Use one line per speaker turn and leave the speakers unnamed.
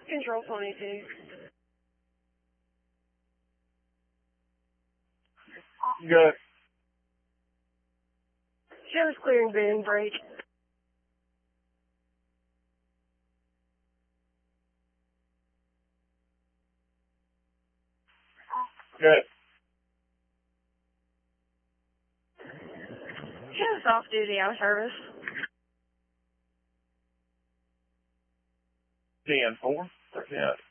Control 22.
Good.
Shows clearing boom break.
Good.
Shows off duty out of service.
10-4. Yeah.